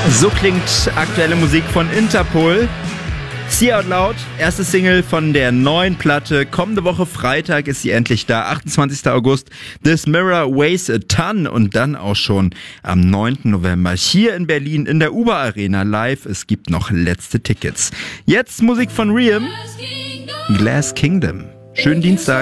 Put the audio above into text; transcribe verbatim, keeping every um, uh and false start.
So klingt aktuelle Musik von Interpol. See Out Loud, erste Single von der neuen Platte. Kommende Woche Freitag ist sie endlich da, achtundzwanzigster August. This Mirror Weighs a Ton. Und dann auch schon am neunten November hier in Berlin in der Uber Arena live. Es gibt noch letzte Tickets. Jetzt Musik von Riem, Glass Kingdom. Schönen Dienstag.